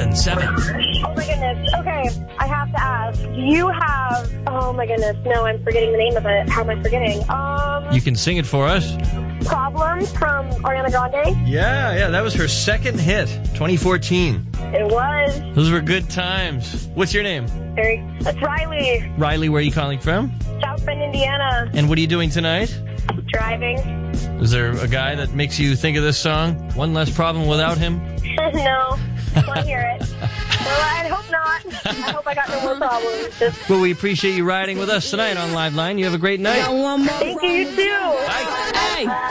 877. Oh my goodness. Okay, I have to ask. Do you have... Oh my goodness. No, I'm forgetting the name of it. How am I forgetting? You can sing it for us. Problems from Ariana Grande? Yeah, that was her second hit, 2014. It was. Those were good times. What's your name? That's Riley. Riley, where are you calling from? South Bend, Indiana. And what are you doing tonight? Driving. Is there a guy that makes you think of this song? One Less Problem Without Him? No. I want to hear it. Well, I hope not. I hope I got no more problems. Well, we appreciate you riding with us tonight on Live Line. You have a great night. Thank you, you too. Bye. Hey.